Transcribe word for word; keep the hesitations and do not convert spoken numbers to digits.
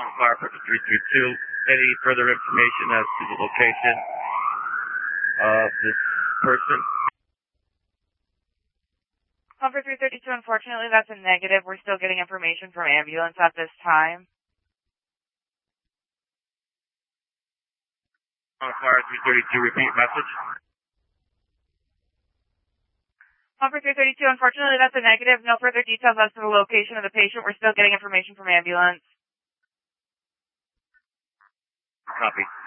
on fire for three three two. Any further information as to the location of this person? Number three thirty-two, unfortunately, that's a negative. We're still getting information from ambulance at this time. On fire three thirty-two, repeat message. Number three thirty-two, unfortunately, that's a negative. No further details as to the location of the patient. We're still getting information from ambulance. Copy.